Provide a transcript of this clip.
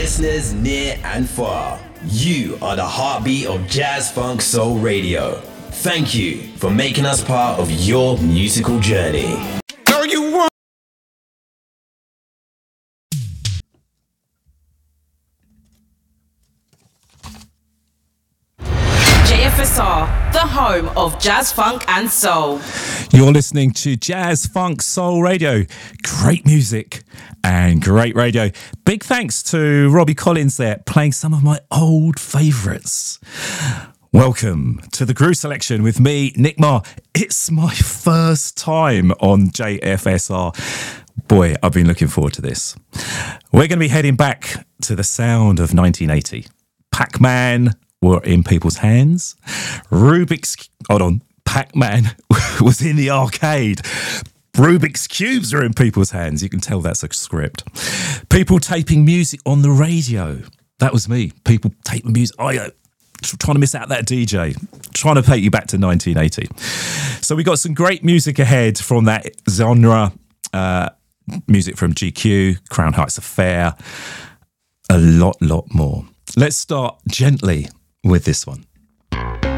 listeners near and far. You are the heartbeat of Jazz Funk Soul Radio. Thank you for making us part of your musical journey. Are you want? JFSR, the home of Jazz Funk and Soul. You're listening to Jazz Funk Soul Radio. Great music and great radio. Big thanks to Robbie Collins there, playing some of my old favourites. Welcome to the Groove Selection with me, Nick Marr. It's my first time on JFSR. Boy, I've been looking forward to this. We're going to be heading back to the sound of 1980. Pac-Man were in people's hands. Pac-Man was in the arcade. Rubik's Cubes are in people's hands. You can tell that's a script. People taping music on the radio. That was me. People taping music. Trying to miss out that DJ. Trying to take you back to 1980. So we got some great music ahead from that genre. Music from GQ, Crown Heights Affair. A lot more. Let's start gently with this one.